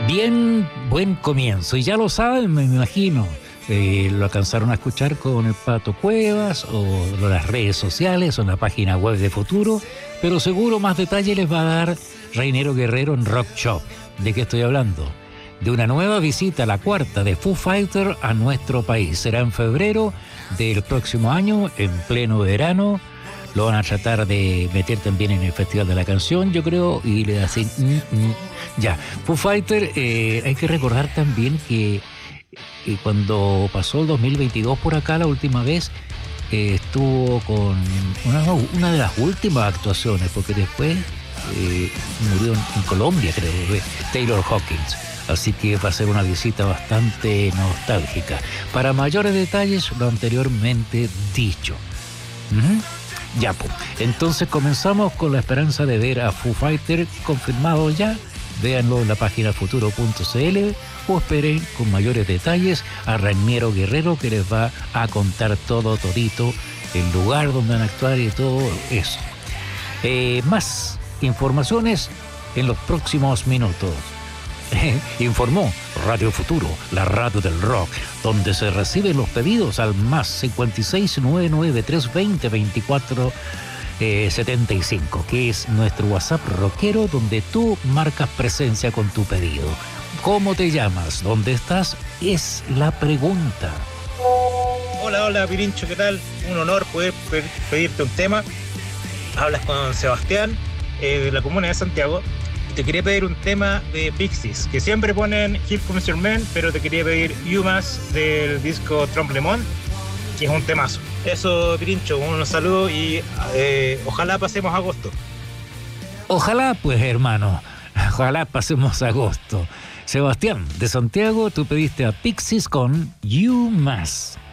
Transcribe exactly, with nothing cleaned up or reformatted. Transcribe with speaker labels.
Speaker 1: Bien, buen comienzo. Y ya lo saben, me imagino. Eh, lo alcanzaron a escuchar con el Pato Cuevas o las redes sociales o en la página web de Futuro, pero seguro más detalle les va a dar Reinero Guerrero en Rock Shop. ¿De qué estoy hablando? De una nueva visita, la cuarta de Foo Fighters a nuestro país. Será en febrero del próximo año, en pleno verano. Lo van a tratar de meter también en el Festival de la Canción, yo creo, y le hacen... Mm, mm. Ya, Foo Fighters, eh, hay que recordar también que eh, cuando pasó el dos mil veintidós por acá la última vez, eh, estuvo con una, una de las últimas actuaciones, porque después eh, murió en, en Colombia, creo, eh, Taylor Hawkins. Así que va a ser una visita bastante nostálgica. Para mayores detalles, lo anteriormente dicho. ¿Mm? Ya, pues. Entonces comenzamos con la esperanza de ver a Foo Fighters confirmado ya. Véanlo en la página futuro punto c l o esperen con mayores detalles a Reinero Guerrero, que les va a contar todo, todito, el lugar donde van a actuar y todo eso. Eh, más informaciones en los próximos minutos. Informó Radio Futuro, la radio del rock, donde se reciben los pedidos al más cincuenta y seis, novecientos noventa y tres, veinte, veinticuatro Eh, setenta y cinco, que es nuestro WhatsApp rockero, donde tú marcas presencia con tu pedido. ¿Cómo te llamas? ¿Dónde estás? Es la pregunta.
Speaker 2: Hola, hola Pirincho, ¿qué tal? Un honor poder pedirte un tema. Hablas con Sebastián, eh, de la comuna de Santiago, y te quería pedir un tema de Pixies, que siempre ponen Here Comes Your Man, pero te quería pedir You Mas del disco Tremblement, que es un temazo. Eso, Pirincho, un saludo y eh, ojalá pasemos agosto.
Speaker 1: Ojalá, pues, hermano. Ojalá pasemos agosto. Sebastián, de Santiago, tú pediste a Pixies con You Mas.